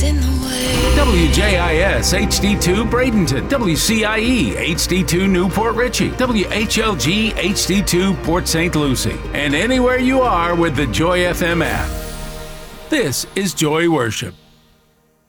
in the way. WJIS HD2 Bradenton, WCIE HD2 Newport Richey, WHLG HD2 Port St. Lucie, and anywhere you are with the Joy FM app. This is Joy Worship.